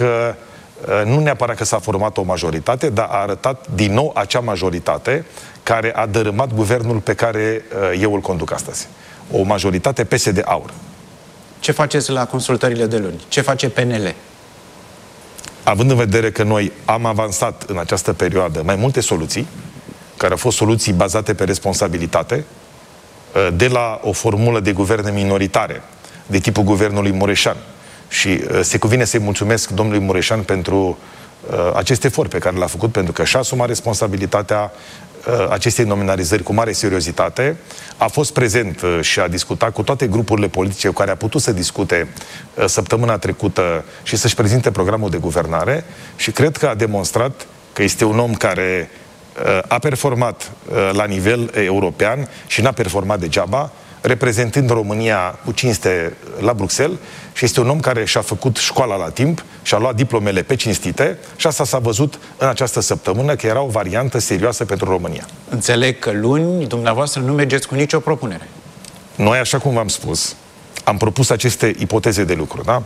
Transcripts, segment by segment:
că nu neapărat că s-a format o majoritate, dar a arătat din nou acea majoritate care a dărâmat guvernul pe care eu îl conduc astăzi. O majoritate PSD-AUR. Ce faceți la consultările de luni? Ce face PNL? Având în vedere că noi am avansat în această perioadă mai multe soluții, care au fost soluții bazate pe responsabilitate, de la o formulă de guverne minoritare, de tipul guvernului Mureșan. Și se cuvine să-i mulțumesc domnului Mureșan pentru acest efort pe care l-a făcut, pentru că și-a asumat responsabilitatea acestei nominalizări cu mare seriozitate. A fost prezent și a discutat cu toate grupurile politice cu care a putut să discute săptămâna trecută și să-și prezinte programul de guvernare și cred că a demonstrat că este un om care a performat la nivel european și n-a performat degeaba, reprezentând România cu cinste la Bruxelles, și este un om care și-a făcut școala la timp, și-a luat diplomele pe cinstite și asta s-a văzut în această săptămână că era o variantă serioasă pentru România. Înțeleg că luni dumneavoastră nu mergeți cu nicio propunere. Noi, așa cum v-am spus, am propus aceste ipoteze de lucru, da?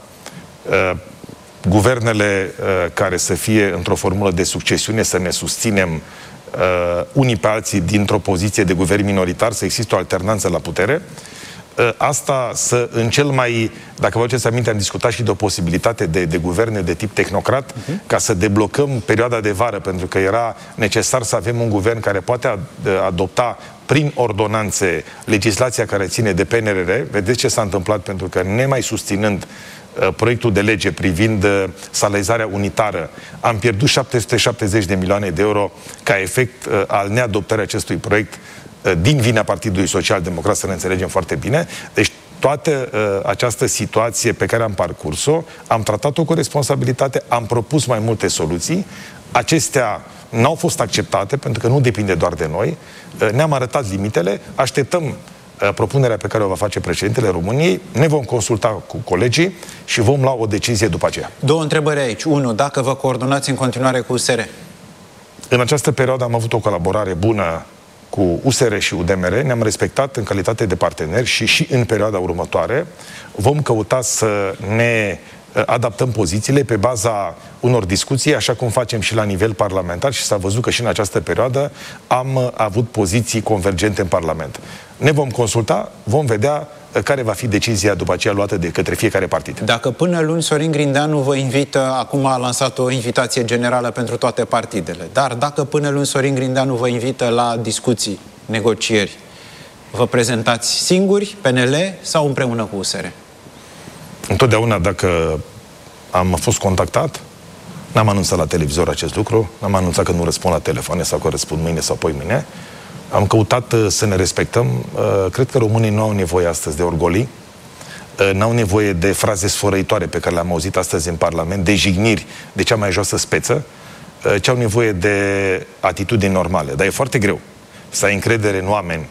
Guvernele care să fie într-o formulă de succesiune, să ne susținem unii pe alții dintr-o poziție de guvern minoritar, să existe o alternanță la putere. Asta să, în cel mai, dacă vă aduceți aminte, am discutat și de o posibilitate de guverne de tip tehnocrat, ca să deblocăm perioada de vară, pentru că era necesar să avem un guvern care poate adopta prin ordonanțe legislația care ține de PNRR. Vedeți ce s-a întâmplat, pentru că nemai susținând proiectul de lege privind salarizarea unitară, am pierdut 770 de milioane de euro ca efect al neadoptării acestui proiect din vina Partidului Social-Democrat, să ne înțelegem foarte bine. Deci toată această situație pe care am parcurs-o, am tratat-o cu responsabilitate, am propus mai multe soluții. Acestea n-au fost acceptate, pentru că nu depinde doar de noi. Ne-am arătat limitele, așteptăm propunerea pe care o va face președintele României, ne vom consulta cu colegii și vom lua o decizie după aceea. Două întrebări aici. Unu, dacă vă coordonați în continuare cu USR? În această perioadă am avut o colaborare bună cu USR și UDMR, ne-am respectat în calitate de parteneri și în perioada următoare vom căuta să ne adaptăm pozițiile pe baza unor discuții, așa cum facem și la nivel parlamentar, și s-a văzut că și în această perioadă am avut poziții convergente în Parlament. Ne vom consulta, vom vedea care va fi decizia după aceea luată de către fiecare partid. Dacă până luni Sorin Grindeanu vă invită, acum a lansat o invitație generală pentru toate partidele, dar dacă până luni Sorin Grindeanu vă invită la discuții, negocieri, vă prezentați singuri, PNL, sau împreună cu USR? Întotdeauna, dacă am fost contactat, n-am anunțat la televizor acest lucru, n-am anunțat că nu răspund la telefoane sau că răspund mâine sau poimâine. Am căutat să ne respectăm. Cred că românii nu au nevoie astăzi de orgolii, n-au nevoie de fraze sfărăitoare pe care le-am auzit astăzi în Parlament, de jigniri de cea mai joasă speță, ci au nevoie de atitudini normale. Dar e foarte greu să ai încredere în oameni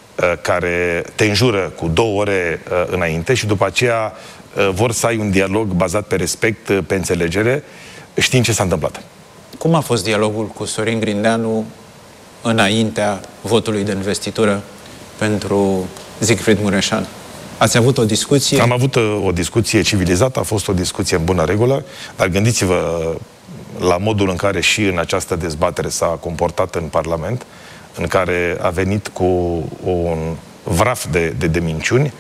care te înjură cu 2 ore înainte și după aceea vor să ai un dialog bazat pe respect, pe înțelegere, știind ce s-a întâmplat. Cum a fost dialogul cu Sorin Grindeanu înaintea votului de investitură pentru Siegfried Mureșan? Ați avut o discuție? Am avut o discuție civilizată, a fost o discuție în bună regulă, dar gândiți-vă la modul în care și în această dezbatere s-a comportat în Parlament, în care a venit cu un vraf de minciuni,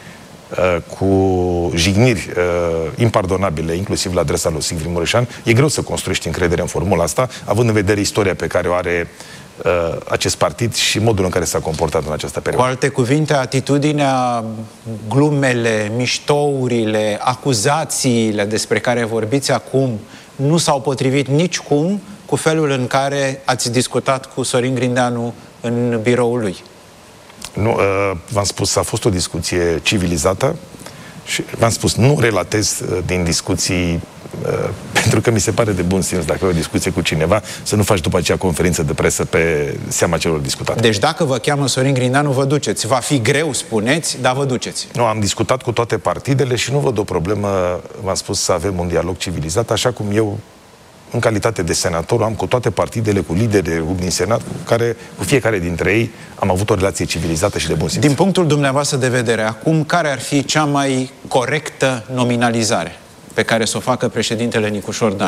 cu jigniri impardonabile, inclusiv la adresa lui Siegfried Mureșan. E greu să construiești încredere în formula asta, având în vedere istoria pe care o are acest partid și modul în care s-a comportat în această perioadă. Cu alte cuvinte, atitudinea, glumele, miștourile, acuzațiile despre care vorbiți acum nu s-au potrivit nicicum cu felul în care ați discutat cu Sorin Grindeanu în biroul lui. Nu, v-am spus, a fost o discuție civilizată și v-am spus, nu relatez din discuții pentru că mi se pare de bun simț, dacă ai o discuție cu cineva, să nu faci după aceea conferință de presă pe seama celor discutate. Deci dacă vă cheamă Sorin Grindeanu, vă duceți. Va fi greu, spuneți, dar vă duceți. Nu, am discutat cu toate partidele și nu văd o problemă, v-am spus, să avem un dialog civilizat, așa cum eu, în calitate de senator, am cu toate partidele, cu lideri de grup din Senat, cu fiecare dintre ei am avut o relație civilizată și de bun simț. Din punctul dumneavoastră de vedere, acum, care ar fi cea mai corectă nominalizare pe care să o facă președintele Nicușor Dan?